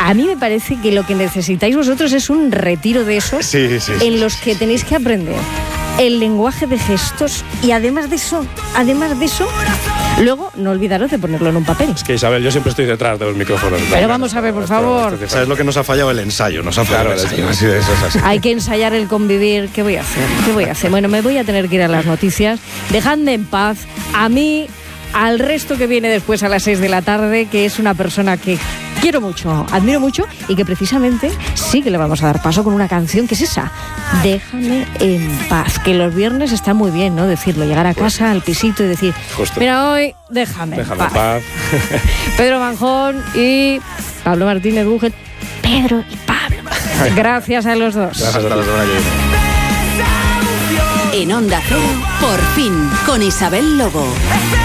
A mí me parece que lo que necesitáis vosotros es un retiro de esos en los que tenéis que aprender el lenguaje de gestos y además de eso, luego no olvidaros de ponerlo en un papel. Es que Isabel, yo siempre estoy detrás de los micrófonos. Pero vamos a ver, por favor. ¿Sabes lo que nos ha fallado? El ensayo. Nos ha fallado el ensayo. Así de eso es así. Hay que ensayar el convivir. ¿Qué voy a hacer? Bueno, me voy a tener que ir a las noticias. Dejadme en paz a mí, al resto que viene después a las 6 de la tarde, que es una persona que quiero mucho, admiro mucho y que precisamente sí que le vamos a dar paso con una canción que es esa, Déjame en paz, que los viernes está muy bien, ¿no? Decirlo, llegar a casa, al pisito y decir, mira, hoy déjame en paz. Pedro Manjón y Pablo Martínez Búger. Pedro y Pablo. Gracias a los dos. Gracias a la semana que viene. En Onda Cero, Por fin, con Isabel Lobo.